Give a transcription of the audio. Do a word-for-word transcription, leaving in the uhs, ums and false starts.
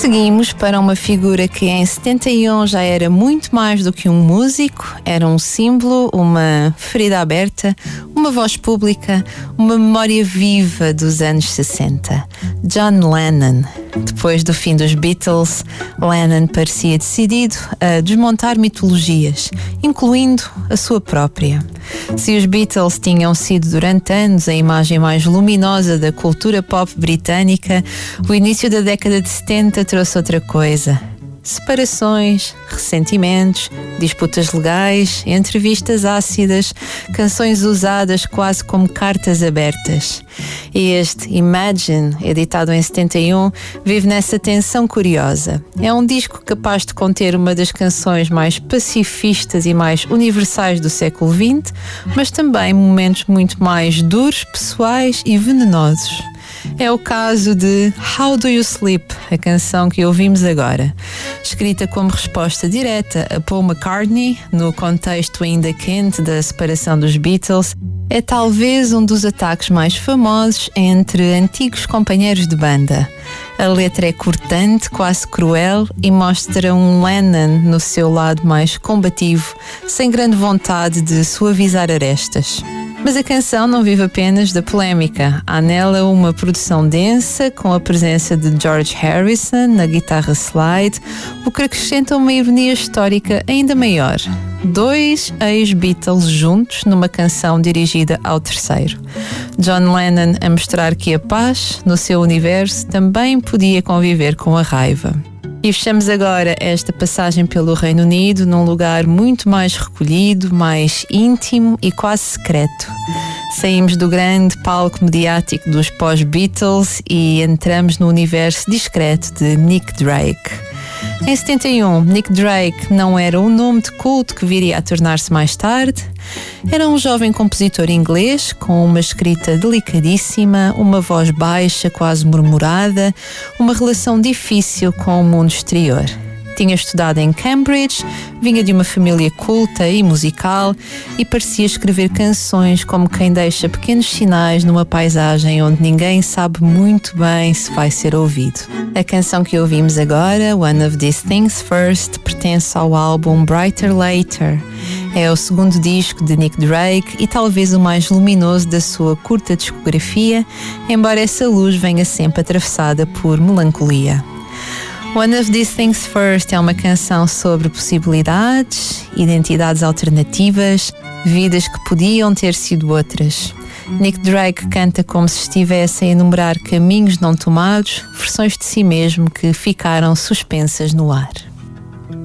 Seguimos para uma figura que em setenta e um já era muito mais do que um músico, era um símbolo, uma ferida aberta, uma voz pública, uma memória viva dos anos sessenta. John Lennon. Depois do fim dos Beatles, Lennon parecia decidido a desmontar mitologias, incluindo a sua própria. Se os Beatles tinham sido durante anos a imagem mais luminosa da cultura pop britânica, o início da década de setenta trouxe outra coisa. Separações, ressentimentos, disputas legais, entrevistas ácidas, canções usadas quase como cartas abertas. E este Imagine, editado em setenta e um, vive nessa tensão curiosa. É um disco capaz de conter uma das canções mais pacifistas e mais universais do século vinte, mas também momentos muito mais duros, pessoais e venenosos. É o caso de How Do You Sleep, a canção que ouvimos agora. Escrita como resposta direta a Paul McCartney, no contexto ainda quente da separação dos Beatles, é talvez um dos ataques mais famosos entre antigos companheiros de banda. A letra é cortante, quase cruel, e mostra um Lennon no seu lado mais combativo, sem grande vontade de suavizar arestas. Mas a canção não vive apenas da polémica. Há nela uma produção densa, com a presença de George Harrison na guitarra slide, o que acrescenta uma ironia histórica ainda maior. Dois ex-Beatles juntos numa canção dirigida ao terceiro. John Lennon a mostrar que a paz, no seu universo, também podia conviver com a raiva. E fechamos agora esta passagem pelo Reino Unido num lugar muito mais recolhido, mais íntimo e quase secreto. Saímos do grande palco mediático dos pós-Beatles e entramos no universo discreto de Nick Drake. Em setenta e um, Nick Drake não era um nome de culto que viria a tornar-se mais tarde. Era um jovem compositor inglês com uma escrita delicadíssima, uma voz baixa, quase murmurada, uma relação difícil com o mundo exterior. Tinha estudado em Cambridge, vinha de uma família culta e musical e parecia escrever canções como quem deixa pequenos sinais numa paisagem onde ninguém sabe muito bem se vai ser ouvido. A canção que ouvimos agora, One of These Things First, pertence ao álbum Brighter Later. É o segundo disco de Nick Drake e talvez o mais luminoso da sua curta discografia, embora essa luz venha sempre atravessada por melancolia. One of These Things First é uma canção sobre possibilidades, identidades alternativas, vidas que podiam ter sido outras. Nick Drake canta como se estivesse a enumerar caminhos não tomados, versões de si mesmo que ficaram suspensas no ar.